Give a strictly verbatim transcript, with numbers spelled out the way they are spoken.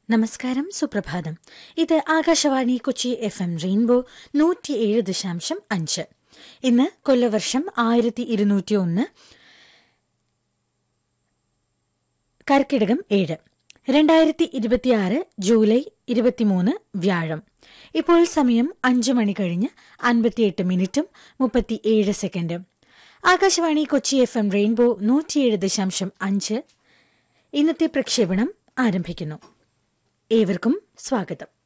നമസ്കാരം, സുപ്രഭാതം. ഇത് Akashvani Kochi F M rainbow നൂറ്റിയേഴ് ദശാംശം അഞ്ച്. ഇന്ന് കൊല്ലവർഷം ആയിരത്തി ഇരുന്നൂറ്റി ഒന്ന്, കർക്കിടകം ഏഴ്, രണ്ടായിരത്തി ഇരുപത്തിയാറ് ജൂലൈ ഇരുപത്തിമൂന്ന് വ്യാഴം. ഇപ്പോൾ സമയം അഞ്ച് മണി കഴിഞ്ഞ് അൻപത്തിയെട്ട് മിനിറ്റും മുപ്പത്തിയേഴ് സെക്കൻഡും. Akashvani Kochi F M rainbow നൂറ്റിയേഴ് ദശാംശം അഞ്ച് ഇന്നത്തെ പ്രക്ഷേപണം ആരംഭിക്കുന്നു. ഏവർക്കും സ്വാഗതം.